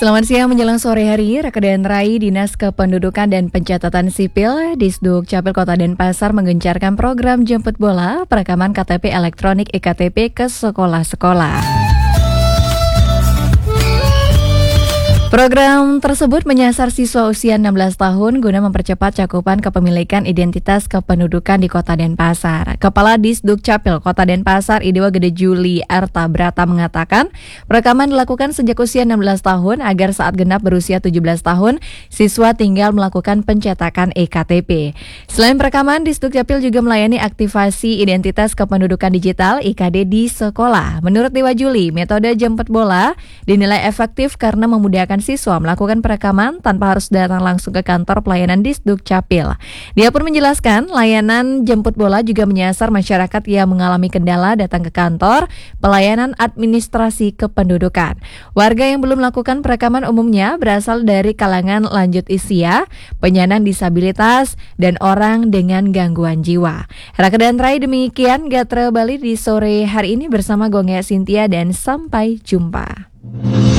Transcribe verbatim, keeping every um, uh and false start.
Selamat siang menjelang sore hari, Rekedan Rai Dinas Kependudukan dan Pencatatan Sipil Disduk Capil Kota Denpasar menggencarkan program jemput bola perekaman K T P elektronik E K T P ke sekolah-sekolah. Program tersebut menyasar siswa usia enam belas tahun guna mempercepat cakupan kepemilikan identitas kependudukan di Kota Denpasar. Kepala Disduk Capil Kota Denpasar Idewa Gede Juli Arta Brata mengatakan, perekaman dilakukan sejak usia enam belas tahun agar saat genap berusia tujuh belas tahun, siswa tinggal melakukan pencetakan E K T P. Selain perekaman, Disduk Capil juga melayani aktivasi identitas kependudukan digital I K D di sekolah. Menurut Dewa Juli, metode jemput bola dinilai efektif karena memudahkan siswa melakukan perekaman tanpa harus datang langsung ke kantor pelayanan Disduk Capil. Dia pun menjelaskan, layanan jemput bola juga menyasar masyarakat yang mengalami kendala datang ke kantor pelayanan administrasi kependudukan. Warga yang belum melakukan perekaman umumnya berasal dari kalangan lanjut usia, penyandang disabilitas, dan orang dengan gangguan jiwa. Rekedan Rai demikian Gatra Bali di sore hari ini bersama Gongya Sintia dan sampai jumpa.